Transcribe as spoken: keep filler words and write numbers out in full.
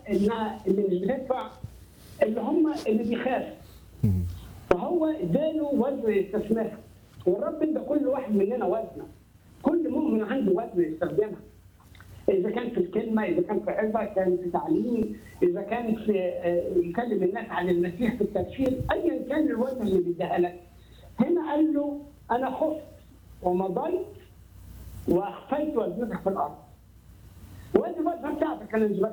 انها اللي مش بتدفع اللي هم اللي بيخافوا. فهو اداله وزن يستثمرها، والرب ادى كل واحد مننا وزنه. كل مؤمن عنده وزن يستخدمها، اذا كان في الكلمه، اذا كان في عظه، كان في تعليم، اذا كان في يكلم الناس عن المسيح في التبشير، ايا كان الوزن اللي بيديها لك. هنا قال له انا خفت ومضيت واخفيت وزنتك في الارض. وادي الوزنه بتاعتك، انا مش